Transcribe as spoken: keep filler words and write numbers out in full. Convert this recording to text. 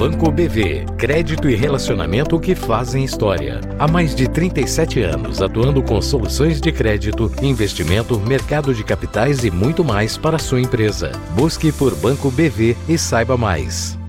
Banco B V. Crédito e relacionamento que fazem história. Há mais de trinta e sete anos atuando com soluções de crédito, investimento, mercado de capitais e muito mais para a sua empresa. Busque por Banco B V e saiba mais.